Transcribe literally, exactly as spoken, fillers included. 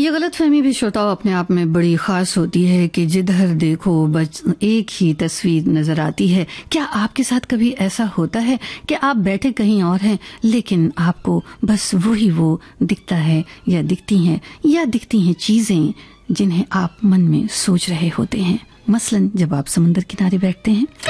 ये गलतफहमी भी श्रोताओं अपने आप में बड़ी खास होती है कि जिधर देखो बस एक ही तस्वीर नजर आती है। क्या आपके साथ कभी ऐसा होता है कि आप बैठे कहीं और हैं लेकिन आपको बस वही वो दिखता है या दिखती हैं या दिखती हैं चीजें जिन्हें आप मन में सोच रहे होते हैं? मसलन जब आप समुंदर किनारे बैठते हैं